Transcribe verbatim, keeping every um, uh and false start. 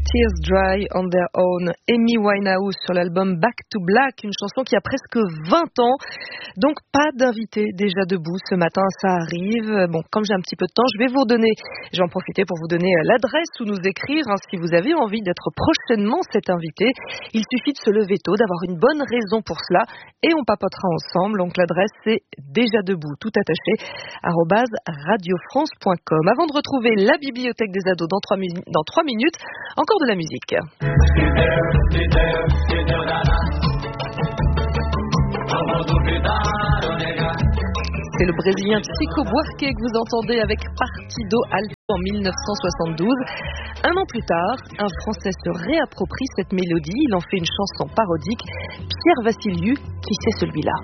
Tears Dry on Their Own, Amy Winehouse sur l'album Back to Black, une chanson qui a presque vingt ans. Donc pas d'invité déjà debout ce matin, ça arrive. Bon, comme j'ai un petit peu de temps, je vais vous donner, je vais en profiter pour vous donner l'adresse où nous écrire hein, si vous avez envie d'être prochainement cet invité. Il suffit de se lever tôt, d'avoir une bonne raison pour cela et on papotera ensemble. Donc l'adresse c'est déjà debout, tout attaché, arobase radiofrance point com. Avant de retrouver la bibliothèque des ados dans trois, mu- dans trois minutes, encore de la musique. C'est le Brésilien Chico Buarque que vous entendez avec Partido Alto en dix-neuf cent soixante-douze. Un an plus tard, un Français se réapproprie cette mélodie. Il en fait une chanson parodique. Pierre Vassiliou, qui c'est celui-là ?